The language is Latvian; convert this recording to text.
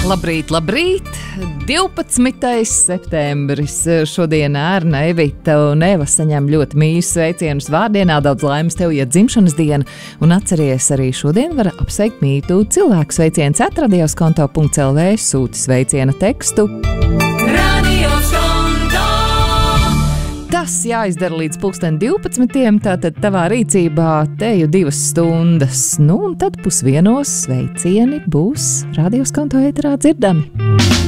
Labrīt, labrīt! 12. septembris. Šodien Ērna, Evita un Eva saņem ļoti mīļus sveicienus vārdienā. Daudz laimes tev, ja dzimšanas diena. Un atceries, arī šodien var apsveikt mītu cilvēku sveiciens @radioskonto.lv, sūti sveiciena tekstu. Tas jāizdara līdz 12. Tātad tavā rīcībā teju 2 stundas. Nu, un tad 12:00 sveicieni būs Radioskonto ēterā dzirdami.